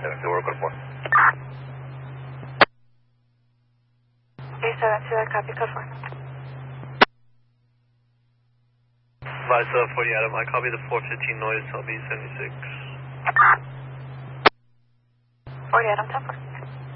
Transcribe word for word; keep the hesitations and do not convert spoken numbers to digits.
seven two, work on four. eight seven two, I copy, code four. Advise uh, forty Adam, I copy the four fifteen noise, L B seventy-six. forty Adam, ten four.